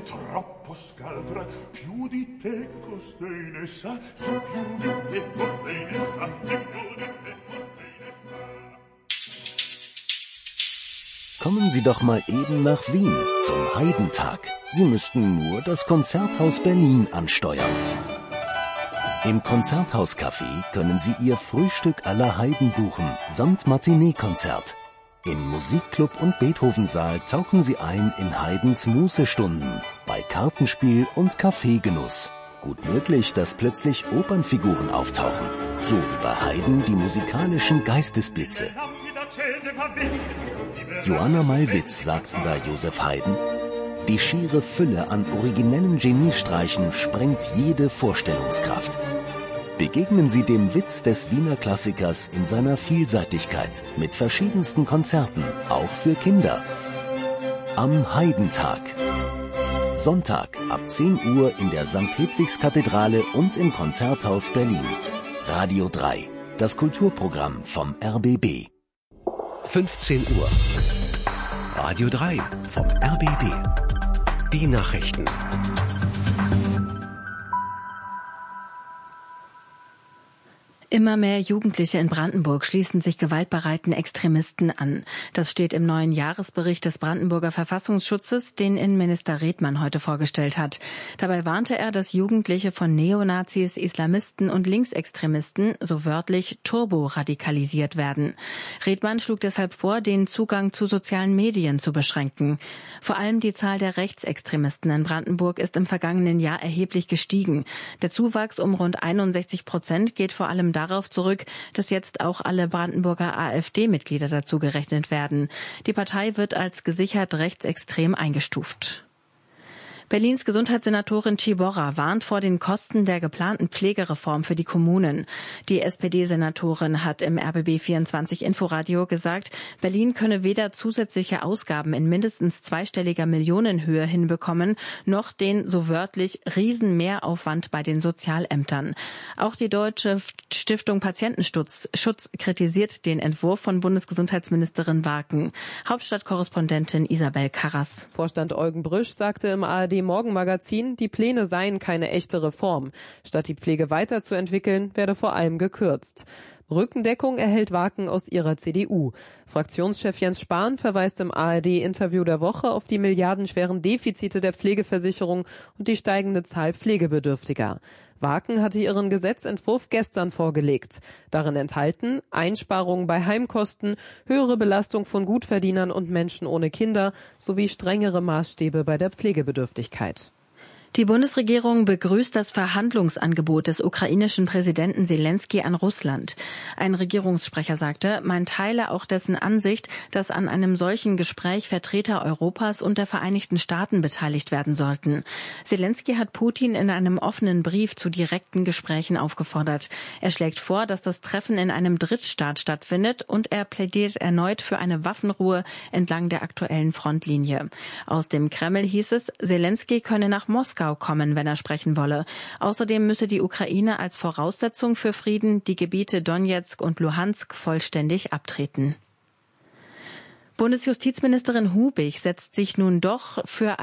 troppo scaltra, più di te costei ne sa, se più di te costei ne sa, se più di te costei ne sa. Kommen Sie doch mal eben nach Wien zum Heidentag. Sie müssten nur das Konzerthaus Berlin ansteuern. Im Konzerthaus-Café können Sie Ihr Frühstück aller Heiden buchen, samt Matinee-Konzert. Im Musikclub und Beethovensaal tauchen Sie ein in Haydns Mußestunden, bei Kartenspiel und Kaffeegenuss. Gut möglich, dass plötzlich Opernfiguren auftauchen, so wie bei Haydn die musikalischen Geistesblitze. Joanna Malwitz sagt über Joseph Haydn: Die schiere Fülle an originellen Geniestreichen sprengt jede Vorstellungskraft. Begegnen Sie dem Witz des Wiener Klassikers in seiner Vielseitigkeit mit verschiedensten Konzerten, auch für Kinder. Am Heidentag. Sonntag ab 10 Uhr in der St. Hedwigs-Kathedrale und im Konzerthaus Berlin. Radio 3, das Kulturprogramm vom RBB. 15 Uhr. Radio 3 vom RBB. Die Nachrichten. Immer mehr Jugendliche in Brandenburg schließen sich gewaltbereiten Extremisten an. Das steht im neuen Jahresbericht des Brandenburger Verfassungsschutzes, den Innenminister Redmann heute vorgestellt hat. Dabei warnte er, dass Jugendliche von Neonazis, Islamisten und Linksextremisten, so wörtlich, turboradikalisiert werden. Redmann schlug deshalb vor, den Zugang zu sozialen Medien zu beschränken. Vor allem die Zahl der Rechtsextremisten in Brandenburg ist im vergangenen Jahr erheblich gestiegen. Der Zuwachs um rund 61% geht vor allem darauf zurück, dass jetzt auch alle Brandenburger AfD-Mitglieder dazu gerechnet werden. Die Partei wird als gesichert rechtsextrem eingestuft. Berlins Gesundheitssenatorin Ciborra warnt vor den Kosten der geplanten Pflegereform für die Kommunen. Die SPD-Senatorin hat im RBB24 Inforadio gesagt, Berlin könne weder zusätzliche Ausgaben in mindestens zweistelliger Millionenhöhe hinbekommen, noch den, so wörtlich, Riesenmehraufwand bei den Sozialämtern. Auch die Deutsche Stiftung Patientenschutz kritisiert den Entwurf von Bundesgesundheitsministerin Waken. Hauptstadtkorrespondentin Isabel Karras. Vorstand Eugen Brüsch sagte im ARD-Morgenmagazin, die Pläne seien keine echte Reform. Statt die Pflege weiterzuentwickeln, werde vor allem gekürzt. Rückendeckung erhält Waken aus ihrer CDU. Fraktionschef Jens Spahn verweist im ARD-Interview der Woche auf die milliardenschweren Defizite der Pflegeversicherung und die steigende Zahl Pflegebedürftiger. Waken hatte ihren Gesetzentwurf gestern vorgelegt. Darin enthalten Einsparungen bei Heimkosten, höhere Belastung von Gutverdienern und Menschen ohne Kinder sowie strengere Maßstäbe bei der Pflegebedürftigkeit. Die Bundesregierung begrüßt das Verhandlungsangebot des ukrainischen Präsidenten Selenskyj an Russland. Ein Regierungssprecher sagte, man teile auch dessen Ansicht, dass an einem solchen Gespräch Vertreter Europas und der Vereinigten Staaten beteiligt werden sollten. Selenskyj hat Putin in einem offenen Brief zu direkten Gesprächen aufgefordert. Er schlägt vor, dass das Treffen in einem Drittstaat stattfindet und er plädiert erneut für eine Waffenruhe entlang der aktuellen Frontlinie. Aus dem Kreml hieß es, Selenskyj könne nach Moskau kommen, wenn er sprechen wolle. Außerdem müsse die Ukraine als Voraussetzung für Frieden die Gebiete Donezk und Luhansk vollständig abtreten. Bundesjustizministerin Hubig setzt sich nun doch für